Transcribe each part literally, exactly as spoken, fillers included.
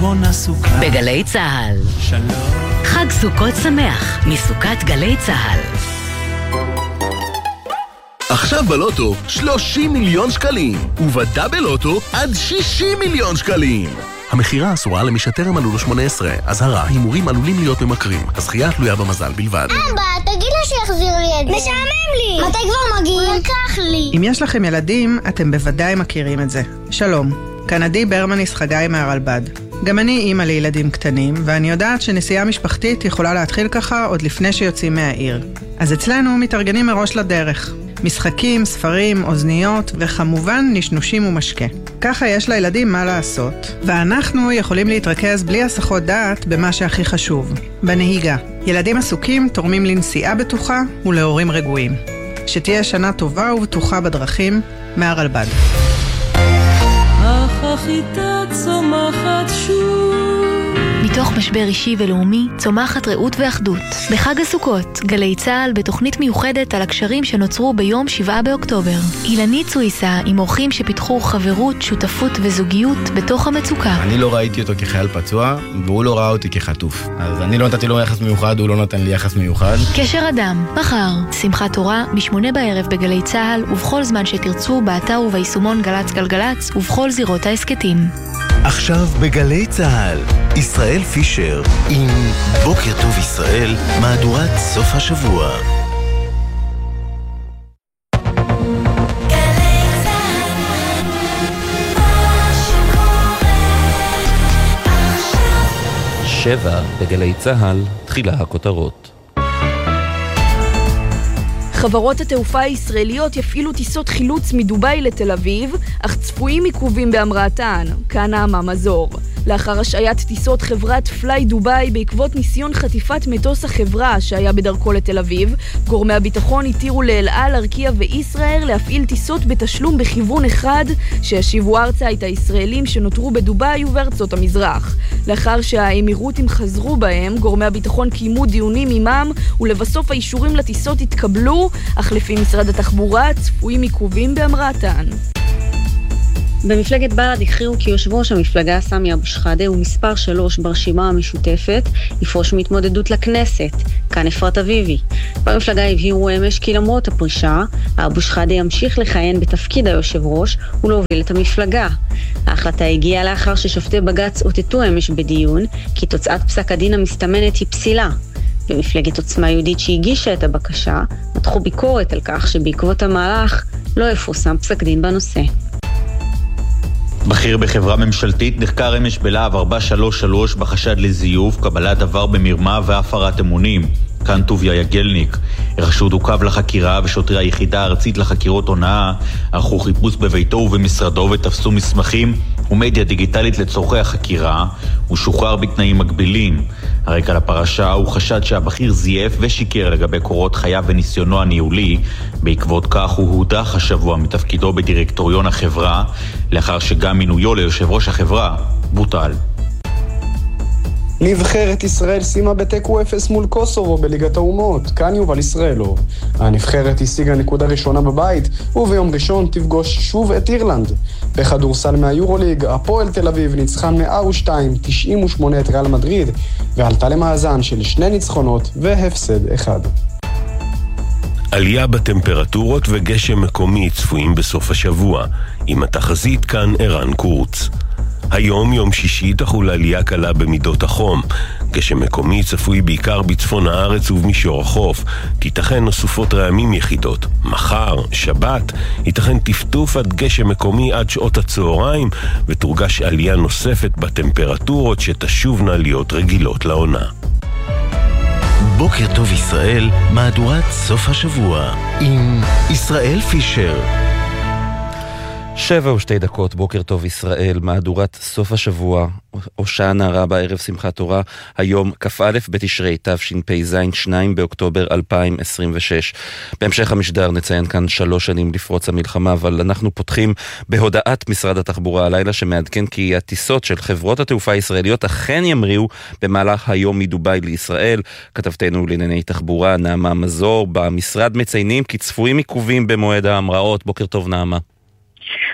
בונה סוכה. בגלי צהל. שלום. חג סוכות שמח מסוכת גלי צהל. עכשיו בלוטו שלושים מיליון שקלים, ובדאבל לוטו עד שישים מיליון שקלים. המחירה אסורה למי שטרם מלאו לו שמונה עשרה. אזהרה, הימורים עלולים להיות ממכרים. הזכייה תלויה במזל בלבד. אבא, תגיד לו שיחזיר לי את זה. משעמם לי. מתי כבר מגיעים? הוא לקח לי. אם יש לכם ילדים, אתם בוודאי מכירים את זה. שלום, כאן עדי ברמניס חגי מהרלב"ד. גם אני אימא לילדים קטנים, ואני יודעת שנסיעה משפחתית יכולה להתחיל ככה עוד לפני שיוצאים מהעיר. אז אצלנו מתארגנים מראש לדרך. משחקים, ספרים, אוזניות, וכמובן נשנושים ומשקה. ככה יש לילדים מה לעשות, ואנחנו יכולים להתרכז בלי הסחות דעת במה שהכי חשוב, בנהיגה. ילדים עסוקים תורמים לנסיעה בטוחה ולהורים רגועים. שתהיה שנה טובה ובטוחה בדרכים, מהרלב"ד. החיטה צומחת שוב. מתוך משבר אישי ולאומי צומחת רעות ואחדות. בחג הסוכות, גלי צהל בתוכנית מיוחדת על הקשרים שנוצרו ביום שבעה באוקטובר. אילנית סוויסה עם אורחים שפיתחו חברות, שותפות וזוגיות בתוך המצוקה. אני לא ראיתי אותו כחייל פצוע, והוא לא ראה אותי כחטוף. אז אני לא נתתי לו יחס מיוחד, הוא לא נתן לי יחס מיוחד. קשר אדם, מחר, שמחת תורה, משמונה בערב בגלי צהל, ובכל זמן שתרצו, באתר וביישומון גלץ גלגלץ, ובכל זירות העסקתים. עכשיו בגלי צהל, ישראל פישר עם בוקר טוב ישראל, מהדורת סוף השבוע. שבע בגלי צהל, תחילה הכותרות. חברות התעופה הישראליות יפעילו טיסות חילוץ מדובאי לתל אביב, אך צפויים עיכובים בהמראתן. כאן נעמה מזור. לאחר השעיית טיסות חברת פליי דובאי בעקבות ניסיון חטיפת מטוס החברה שהיה בדרכו לתל אביב, גורמי הביטחון התירו לאל על, ארקיע וישראל להפעיל טיסות בתשלום בכיוון אחד שישיבו ארצה את הישראלים שנותרו בדובאי ובארצות המזרח. לאחר שהאמירותים חזרו בהם, גורמי הביטחון קיימו דיונים עימם ולבסוף האישורים לטיסות התקבלו, אך לפי משרד התחבורה צפויים עיכובים בהמראתן. במפלגת בל"ד הכריעו כי יושב ראש המפלגה סמי אבו שחאדה הוא מספר שלוש ברשימה המשותפת יפרוש מהתמודדות לכנסת. כאן אפרת אביבי. במפלגה הבהירו אמש כי למרות הפרישה, אבו שחאדה ימשיך לכהן בתפקיד היושב ראש ולהוביל את המפלגה. ההחלטה הגיעה לאחר ששופטי בג"ץ אותתו אמש בדיון כי תוצאת פסק הדין המסתמנת היא פסילה. במפלגת עוצמה יהודית שהגישה את הבקשה, מתחו ביקורת על כך שבעקבות המהלך לא יפורסם פסק דין בנושא. בכיר בחברה ממשלתית נחקר אמש בלהב ארבע שלוש שלוש בחשד לזיוף, קבלת דבר במרמה והפרת אמונים. כאן טוביה יגלניק. הרשות עוכב לחקירה ושוטרי היחידה הארצית לחקירות הונאה ערכו חיפוש בביתו ובמשרדו ותפסו מסמכים ומדיה דיגיטלית לצורכי החקירה. הוא שוחרר בתנאים מגבילים. הרקע לפרשה הוא חשד שהבכיר זייף ושיקר לגבי קורות חייו וניסיונו הניהולי. בעקבות כך הוא הודח השבוע מתפקידו בדירקטוריון החברה, לאחר שגם מינויו ליושב ראש החברה בוטל. נבחרת ישראל סיימה בתיקו אפס מול קוסובו בליגת האומות. כאן יובל ישראלוב. הנבחרת השיגה נקודה ראשונה בבית, וביום ראשון תפגוש שוב את אירלנד. בכדורסל מהיורוליג, הפועל תל אביב ניצחה מאה ושתיים תשעים ושמונה את ריאל מדריד, ועלתה למאזן של שני ניצחונות והפסד אחד. עלייה בטמפרטורות וגשם מקומי צפויים בסוף השבוע. עם התחזית כאן ערן קורץ. היום יום שישי תחול עלייה קלה במידות החום. גשם מקומי צפוי בעיקר בצפון הארץ ובמישור החוף. תיתכן נוספות רעמים יחידות. מחר, שבת, ייתכן טפטוף עד גשם מקומי עד שעות הצהריים, ותורגש עלייה נוספת בטמפרטורות שתשובנה להיות רגילות לעונה. בוקר טוב ישראל, מהדורת סוף השבוע עם ישראל פישר. שבע ושתי דקות, בוקר טוב ישראל, מהדורת סוף השבוע, הושענא רבה, ערב שמחת תורה, היום כ"א בתשרי תשפ"ז, שניים באוקטובר אלפיים עשרים ושש. בהמשך המשדר נציין כאן שלוש שנים לפרוץ המלחמה, אבל אנחנו פותחים בהודעת משרד התחבורה הלילה שמעדכן כי הטיסות של חברות התעופה הישראליות אכן ימריאו במהלך היום מדובאי לישראל. כתבתנו לענייני תחבורה נעמה מזור במשרד מציינים כי צפויים עיכובים במועד ההמראות. בוקר טוב נעמה.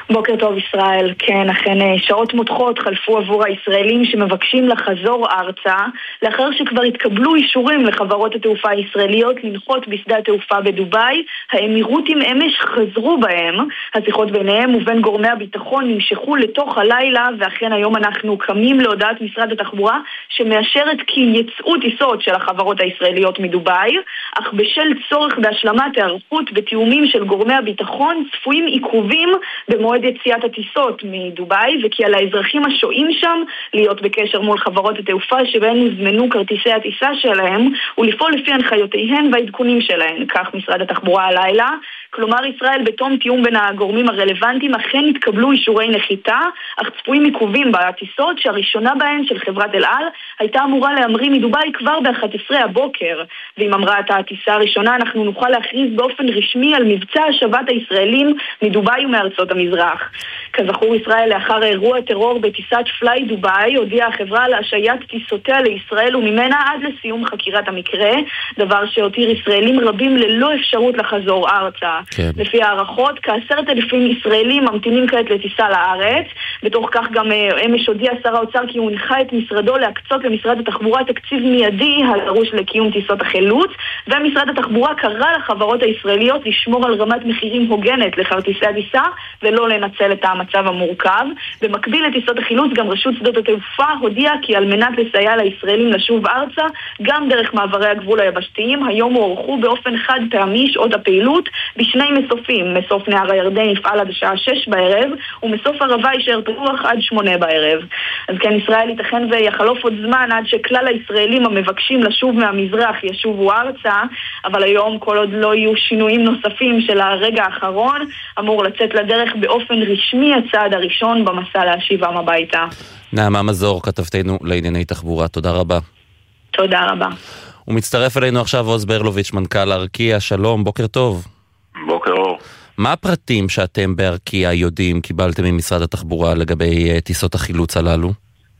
בוקר טוב ישראל, כן, אכן שעות מותחות חלפו עבור הישראלים שמבקשים לחזור ארצה, לאחר שכבר התקבלו אישורים לחברות התעופה הישראליות לנחות בשדה התעופה בדוביי. האמירותים אמש חזרו בהם, השיחות ביניהם ובין גורמי הביטחון נמשכו לתוך הלילה, ואכן היום אנחנו קמים להודעת משרד התחבורה שמאשרת כי יצאו טיסות של החברות הישראליות מדוביי, אך בשל צורך בהשלמת הערכות ותיאומים של גורמי הביטחון צפויים עיכובים במועד יציאת הטיסות מדוביי, וכי על האזרחים השוהים שם להיות בקשר מול חברות התעופה שבהן הוזמנו כרטיסי הטיסה שלהם ולפעול לפי הנחיותיהן והעדכונים שלהן, כך משרד התחבורה הלילה. כלומר ישראל בתום תיאום בין הגורמים הרלוונטיים אכן התקבלו אישורי נחיתה, אך צפויים עיכובים בטיסות שהראשונה בהן של חברת אל על הייתה אמורה להמריא מדוביי כבר ב-אחת עשרה הבוקר, ואם אמרה את הטיסה הראשונה אנחנו נוכל להכריז באופן רשמי על מבצע השבת הישראלים מדוביי ומארצות המזרח. כזכור ישראל לאחר אירוע טרור בטיסת פליי דוביי הודיעה החברה על השעיית טיסותיה לישראל וממנה עד לסיום חקירת המקרה, דבר שהותיר ישראלים רבים ללא אפשרות לחזור ארצה. כן. לפי הערכות כעשרת אלפים ישראלים ממתינים כעת לטיסה לארץ. בתוך כך גם אמש הודיע שר האוצר כי הוא הנחה את משרדו להקצות למשרד התחבורה תקציב מיידי הדרוש לקיום טיסות החילוץ, ומשרד התחבורה קרא לחברות הישראליות לשמור על רמת מחירים הוגנת לכרטיסי הטיסה ולא לנצל את המצב המורכב. במקביל לטיסות החילוץ גם רשות שדות התעופה הודיעה כי על מנת לסייע לישראלים לשוב ארצה גם דרך מעברי הגבול היבשתיים היום הוארכו באופן חד פעמי שעות הפעילות בשני מסופים. מסוף נהר הירדן יפעל עד השעה שש בערב ומסוף ערבה יישאר פתוח עד שמונה בערב. אז כן, ישראל ייתכן ויחלוף עוד זמן עד שכלל הישראלים המבקשים לשוב מהמזרח ישובו ארצה, אבל היום כל עוד לא יהיו שינויים נוספים של הרגע האחרון אמור לצאת לדרך באופן רשמי הצעד הראשון במסע להשיבם הביתה. נעמה מזור, כתבתנו לענייני תחבורה, תודה רבה. תודה רבה. ומצטרף אלינו עכשיו עוז ברלוביץ', מנכ"ל ארקיע, שלום, בוקר טוב. בוקר אור. מה הפרטים שאתם בארקיע יודעים, קיבלתם ממשרד התחבורה לגבי טיסות החילוץ הללו?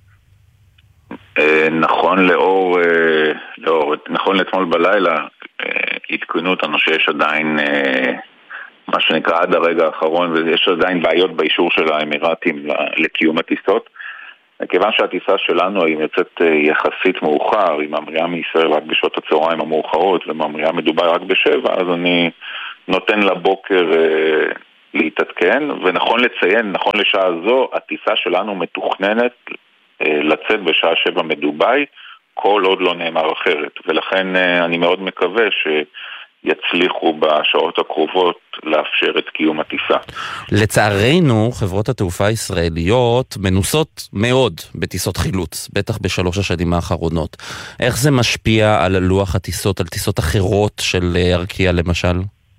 נכון לאור, לאור, נכון לאתמול בלילה התקנו אותנו שיש עדיין מה שנקרא עד הרגע האחרון, ויש עדיין בעיות באישור של האמירתים לקיום הטיסות. כיוון שהטיסה שלנו היא יוצאת יחסית מאוחר, היא ממריאה מישראל רק בשעות הצהריים המאוחרות וממריאה מדוביי רק בשבע, אז אני נותן לבוקר אה, להתעדכן, ונכון לציין, נכון לשעה זו, הטיסה שלנו מתוכננת אה, לצאת בשעה שבע מדוביי, כל עוד לא נאמר אחרת, ולכן אה, אני מאוד מקווה שיצליחו בשעות הקרובות לאפשר את קיום הטיסה. לצערנו, חברות התעופה הישראליות מנוסות מאוד בטיסות חילוץ, בטח בשלוש השנים האחרונות. איך זה משפיע על לוח הטיסות, על טיסות אחרות של ארקיע למשל?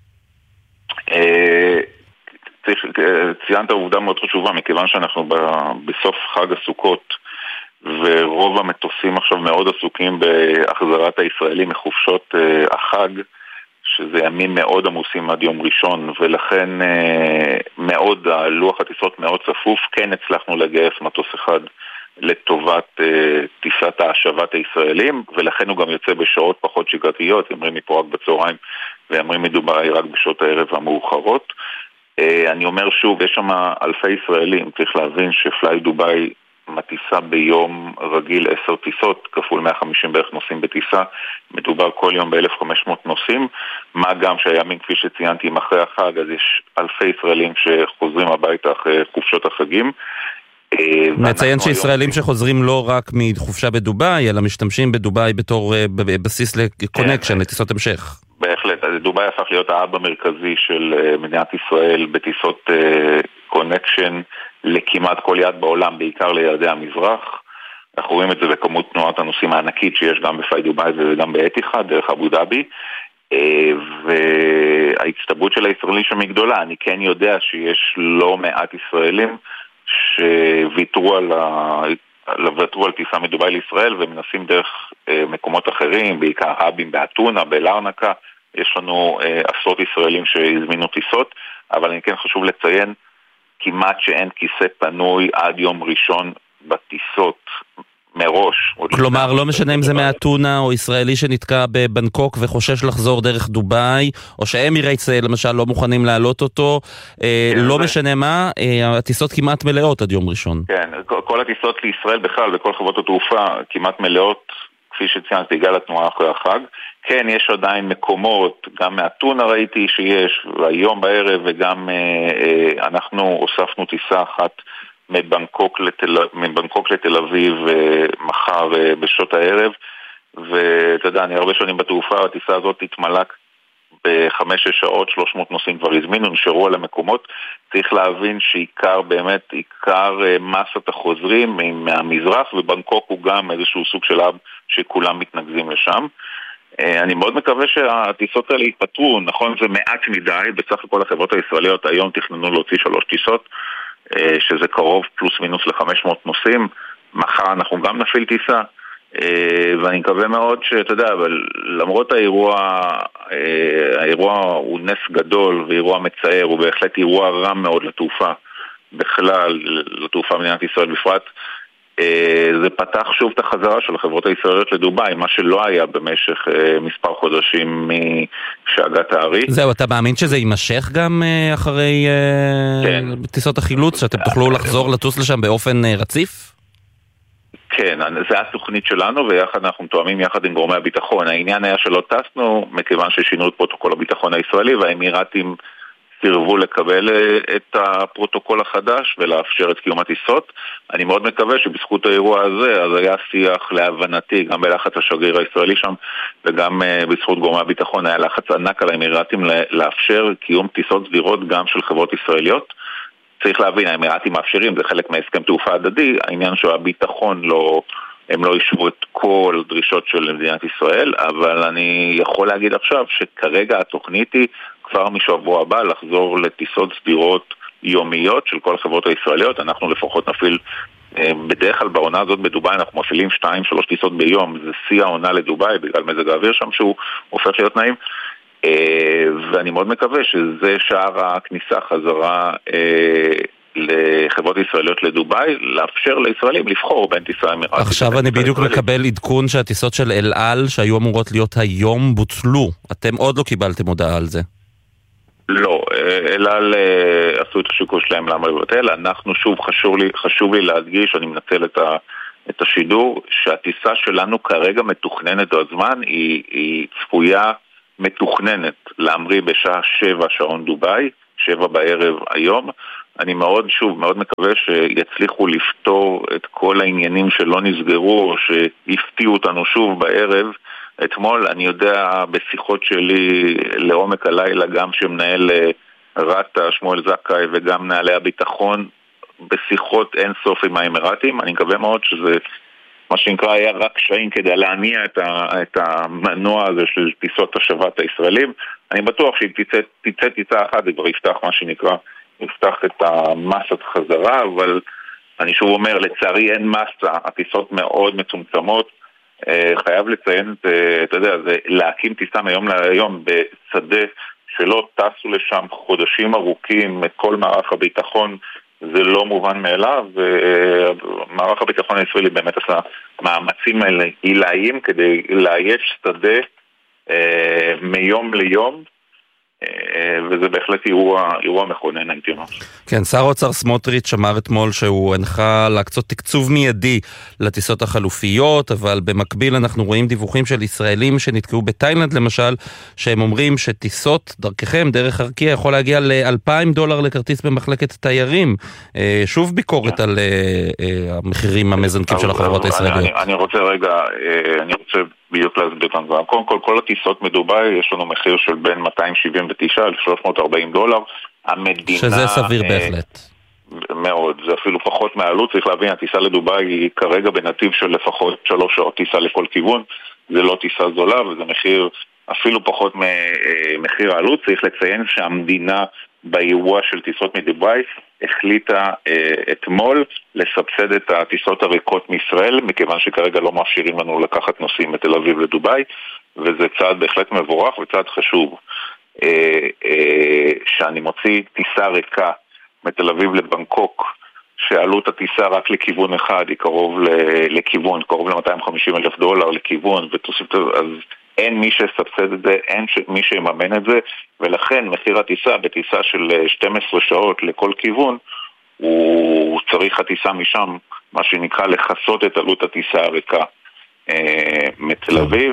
ציינת עובדה מאוד חשובה, מכיוון שאנחנו בסוף חג הסוכות ורוב המטוסים עכשיו מאוד עסוקים בהחזרת הישראלים מחופשות החג, שזה ימים מאוד עמוסים עד יום ראשון, ולכן מאוד, לוח הטיסות מאוד צפוף. כן הצלחנו לגייס מטוס אחד לטובת טיסת ההשבת הישראלים, ולכן הוא גם יוצא בשעות פחות שגרתיות, ימרים מפה רק בצהריים וימרים מדוביי רק בשעות הערב המאוחרות. אני אומר שוב, יש שם אלפי ישראלים, צריך להבין שפליי דוביי מטיסה ביום רגיל עשר טיסות, כפול מאה וחמישים בערך נוסעים בטיסה, מדובר כל יום ב-אלף וחמש מאות נוסעים, מה גם שהימים כפי שציינתי עם אחרי החג, אז יש אלפי ישראלים שחוזרים הביתה אחרי חופשות החגים. נציין שישראלים שחוזרים לא רק מחופשה בדוביי, אלא משתמשים בדוביי בתור בסיס לקונקשן, לטיסות המשך. בהחלט, אז דוביי הפך להיות האב המרכזי של מדינת ישראל בטיסות קונקשן לכמעט כל יעד בעולם, בעיקר ליעדי המזרח. אנחנו רואים את זה בכמות תנועת הנוסעים הענקית שיש גם בפליי דוביי וגם באתיחאד, דרך אבו דאבי, וההצטברות של הישראלים שם היא גדולה. אני כן יודע שיש לא מעט ישראלים שוויתרו על ה... לוותרו על טיסה מדוביי לישראל ומנסים דרך מקומות אחרים, בעיקר האבים באתונה, בלרנקה. יש לנו עשרות ישראלים שהזמינו טיסות, אבל אני כן חשוב לציין כמעט שאין כיסא פנוי עד יום ראשון בטיסות מראש. כלומר, לא משנה אם זה מאתונה או ישראלי שנתקע בבנקוק וחושש לחזור דרך דוביי, או שאמירייטס למשל לא מוכנים להעלות אותו, לא משנה מה, הטיסות כמעט מלאות עד יום ראשון. כן, כל הטיסות לישראל בכלל, וכל חברות התעופה כמעט מלאות, כפי שציינתי, בגלל התנועה אחרי החג. כן, יש עדיין מקומות, גם מאתונה ראיתי שיש, והיום בערב, וגם אנחנו הוספנו טיסה אחת, מבנקוק לתל, מבנקוק לתל אביב מחר בשעות הערב, ואתה יודע, אני הרבה שנים בתעופה, הטיסה הזאת תתמלק בחמש שעות, שלוש מאות נוסעים כבר הזמינו, נשארו על המקומות. צריך להבין שעיקר, באמת, עיקר מסת החוזרים מהמזרח, ובנקוק הוא גם איזשהו סוג של אב שכולם מתנגזים לשם. אני מאוד מקווה שהטיסות האלה ייפטרו, נכון, זה מעט מדי, בסך הכל החברות הישראליות היום תכננו להוציא שלוש טיסות, שזה קרוב פלוס מינוס ל-חמש מאות נוסעים. מחר אנחנו גם נפעיל טיסה, ואני מקווה מאוד שאתה יודע, אבל למרות האירוע, האירוע הוא נס גדול ואירוע מצער, הוא בהחלט אירוע רע מאוד לתעופה בכלל, לתעופה מדינת ישראל בפרט. זה פתח שוב את החזרה של החברות הישראליות לדובאי, מה שלא היה במשך מספר חודשים משאגת הארי. זהו, אתה מאמין שזה יימשך גם אחרי כן. טיסות החילוץ, שאתם תוכלו לחזור לטוס לשם באופן רציף? כן, זה התוכנית שלנו, ויחד אנחנו מתואמים יחד עם גורמי הביטחון. העניין היה שלא טסנו, מכיוון ששינו את פרוטוקול הביטחון הישראלי, והאמירתים סירבו לקבל את הפרוטוקול החדש ולאפשר את קיום הטיסות. אני מאוד מקווה שבזכות האירוע הזה, אז היה שיח להבנתי, גם בלחץ השגריר הישראלי שם, וגם בזכות גורמי הביטחון, היה לחץ ענק על האמירתים לאפשר קיום טיסות סדירות גם של חברות ישראליות. צריך להבין, האמירתים מאפשרים, זה חלק מהסכם תעופה הדדי, העניין שהביטחון לא, הם לא אישרו את כל הדרישות של מדינת ישראל, אבל אני יכול להגיד עכשיו שכרגע התוכנית היא כבר משבוע הבא לחזור לטיסות סדירות יומיות של כל החברות הישראליות. אנחנו לפחות נפעיל, בדרך כלל בעונה הזאת בדובאי אנחנו מפעילים שתיים, שלוש טיסות ביום, זה שיא העונה לדובאי בגלל מזג האוויר שם שהוא הופך להיות נעים, ואני מאוד מקווה שזה שער הכניסה חזרה לחברות ישראליות לדובאי, לאפשר לישראלים לבחור בין טיסה אמירתית. עכשיו אני בדיוק מקבל עדכון שהטיסות של אל על שהיו אמורות להיות היום בוטלו. אתם עוד לא קיבלתם הודעה על זה? לא, אל על עשו את השיקול שלהם למה לבטל. אנחנו שוב, חשוב לי, חשוב לי להדגיש, אני מנצל את ה... את השידור, שהטיסה שלנו כרגע מתוכננת בזמן, היא, היא צפויה מתוכננת להמריא בשעה שבע שעון דובאי, שבע בערב היום. אני מאוד, שוב, מאוד מקווה שיצליחו לפתור את כל העניינים שלא נסגרו, או שהפתיעו אותנו שוב בערב. אתמול, אני יודע בשיחות שלי לעומק הלילה, גם שמנהל רטה, שמואל זכאי, וגם מנהלי הביטחון, בשיחות אין סוף עם האמירתים. אני מקווה מאוד שזה מה שנקרא היה רק קשיים כדי להניע את, ה, את המנוע הזה של טיסות השבת הישראלים. אני בטוח שאם תצא, תצא טיסה אחת זה כבר יפתח מה שנקרא, יפתח את המסת חזרה, אבל אני שוב אומר, לצערי אין מסה, הטיסות מאוד מצומצמות. חייב לציין, אתה יודע, זה להקים טיסה מהיום להיום בשדה שלא טסו לשם חודשים ארוכים את כל מערך הביטחון, זה לא מובן מאליו, ומערך הביטחון הישראלי באמת עשה מאמצים עילאיים כדי לאייש שדה אה, מיום ליום, אה, וזה בהחלט אירוע, אירוע מכונן, הייתי אומר. כן, שר האוצר סמוטריץ' אמר אתמול שהוא הנחה להקצות תקצוב מיידי לטיסות החלופיות, אבל במקביל אנחנו רואים דיווחים של ישראלים שנתקעו בתאילנד למשל, שהם אומרים שטיסות דרככם, דרך ארקיע, יכול להגיע ל-אלפיים דולר לכרטיס במחלקת תיירים. שוב ביקורת על המחירים המזנקים של החברות הישראליות. אני רוצה רגע, אני רוצה בדיוק להסביר את הנקודה. קודם כל, כל הטיסות מדובאי, יש לנו מחיר של בין מאתיים שבעים ותשע עד שלוש מאות וארבעים דולר. המדינה... שזה סביר בהחלט. מאוד, זה אפילו פחות מהעלות. צריך להבין, הטיסה לדובאי היא כרגע בנתיב של לפחות שלוש שעות טיסה לכל כיוון. זה לא טיסה זולה, וזה מחיר אפילו פחות ממחיר העלות. צריך לציין שהמדינה באירוע של טיסות מדובאי החליטה אה, אתמול לסבסד את הטיסות הריקות מישראל, מכיוון שכרגע לא מאפשרים לנו לקחת נוסעים מתל אביב לדובאי, וזה צעד בהחלט מבורך וצעד חשוב. אה, אה, שאני מוציא טיסה ריקה מתל אביב לבנקוק, שעלות הטיסה רק לכיוון אחד היא קרוב לכיוון, קרוב ל-מאתיים וחמישים אלף דולר לכיוון, ותוסיף, אז אין מי שסבסד את זה, אין מי שיממן את זה, ולכן מחיר הטיסה בטיסה של שתים עשרה שעות לכל כיוון, הוא צריך הטיסה משם, מה שנקרא לחסות את עלות הטיסה הריקה אה, מתל אביב,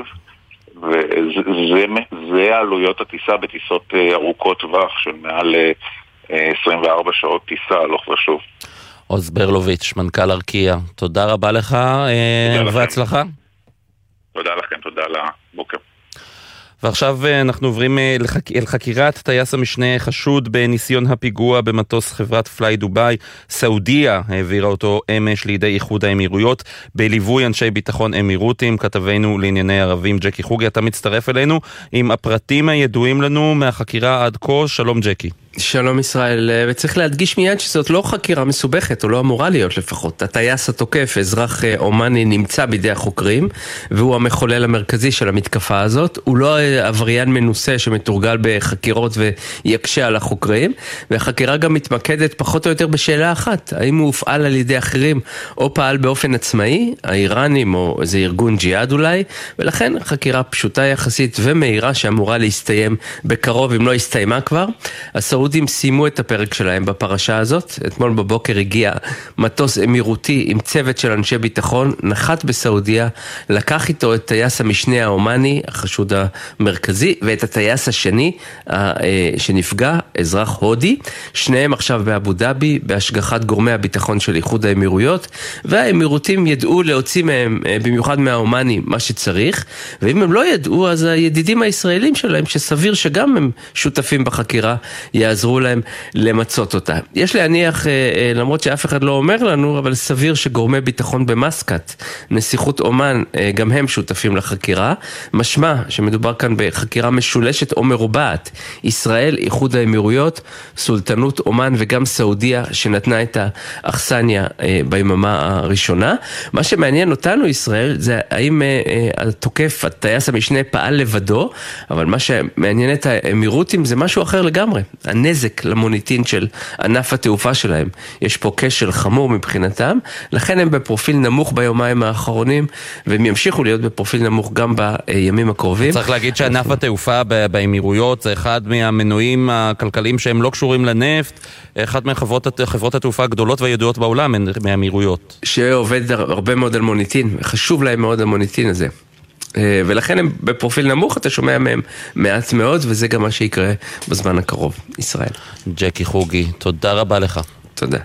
וזה עלויות הטיסה בטיסות ארוכות טווח של מעל עשרים וארבע שעות טיסה, הלוך ושוב. עוז ברלוביץ', מנכ"ל ארקיע, תודה רבה לך והצלחה. תודה לכם, תודה לבוקר. ועכשיו אנחנו עוברים אל חקירת טייס המשנה חשוד בניסיון הפיגוע במטוס חברת פליי דוביי. סעודיה העבירה אותו אמש לידי איחוד האמירויות בליווי אנשי ביטחון אמירותים. כתבנו לענייני ערבים ג'קי חוגי, אתה מצטרף אלינו עם הפרטים הידועים לנו מהחקירה עד כה. שלום ג'קי. שלום ישראל, וצריך להדגיש מיד שזאת לא חקירה מסובכת, או לא אמורה להיות לפחות. הטייס התוקף, אזרח אומני, נמצא בידי החוקרים, והוא המחולל המרכזי של המתקפה הזאת. הוא לא עבריין מנוסה שמתורגל בחקירות ויקשה על החוקרים, והחקירה גם מתמקדת פחות או יותר בשאלה אחת, האם הוא הופעל על ידי אחרים או פעל באופן עצמאי, האיראנים או איזה ארגון ג'יהאד אולי, ולכן חקירה פשוטה יחסית ומהירה שאמורה להסתיים בקרוב, אם לא הסתיימה כבר. הסעודים סיימו את הפרק שלהם בפרשה הזאת. אתמול בבוקר הגיע מטוס אמירותי עם צוות של אנשי ביטחון, נחת בסעודיה, לקח איתו את טייס המשנה האומני, החשוד המרכזי, ואת הטייס השני שנפגע, אזרח הודי. שניהם עכשיו באבו דאבי, בהשגחת גורמי הביטחון של איחוד האמירויות, והאמירותים ידעו להוציא מהם, במיוחד מהאומני, מה שצריך, ואם הם לא ידעו, אז הידידים הישראלים שלהם, שסביר שגם הם שותפים בחקירה, יעזרו להם למצות אותה. יש להניח, למרות שאף אחד לא אומר לנו, אבל סביר שגורמי ביטחון במסקט, נסיכות אומן, גם הם שותפים לחקירה. משמע שמדובר כאן בחקירה משולשת או מרובעת. ישראל, איחוד האמירויות, סולטנות אומן וגם סעודיה, שנתנה את האכסניה ביממה הראשונה. מה שמעניין אותנו, ישראל, זה האם התוקף, הטייס המשנה, פעל לבדו, אבל מה שמעניין את האמירותים זה משהו אחר לגמרי. הנזק למוניטין של ענף התעופה שלהם. יש פה כשל חמור מבחינתם, לכן הם בפרופיל נמוך ביומיים האחרונים, והם ימשיכו להיות בפרופיל נמוך גם בימים הקרובים. צריך להגיד שענף התעופה באמירויות זה אחד מהמנועים הכלכליים שהם לא קשורים לנפט, אחד מחברות התעופה הגדולות והידועות בעולם מהאמירויות. שעובד הרבה מאוד על מוניטין, חשוב להם מאוד המוניטין הזה. ולכן הם בפרופיל נמוך, אתה שומע מהם מעט מאוד, וזה גם מה שיקרה בזמן הקרוב. ישראל. ג'קי חוגי, תודה רבה לך. תודה.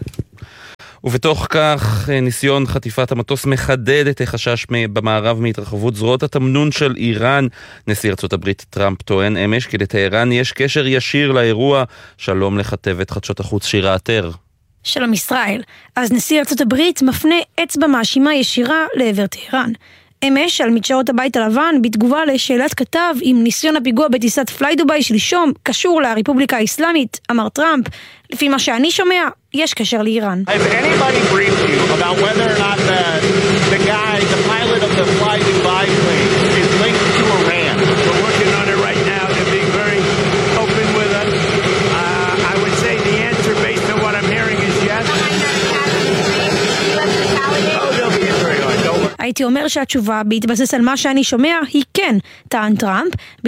ובתוך כך, ניסיון חטיפת המטוס מחדד את החשש במערב מהתרחבות זרועות התמנון של איראן. נשיא ארצות הברית טראמפ טוען אמש כי לטהרן יש קשר ישיר לאירוע. שלום לכתבת חדשות החוץ שירה עטר. שלום ישראל. אז נשיא ארצות הברית מפנה אצבע מאשימה ישירה לעבר טהרן. אמש על מדשאות הבית הלבן בתגובה לשאלת כתב אם ניסיון הפיגוע בטיסת פליי דוביי שלשום קשור לרפובליקה האסלאמית, אמר טראמפ, לפי מה שאני שומע, יש קשר לאיראן. Has anybody briefed you about whether or not the, the guy, the pilot of the Fly Dubai plane is linked to Iran? We're working on it right now. They're being very open with us. Uh, I would say the answer based on what I'm hearing is yes. Oh, they'll be very hard. Don't worry. הייתי אומר שהתשובה בהתבסס על מה שאני שומע היא כן, טען טראמפ.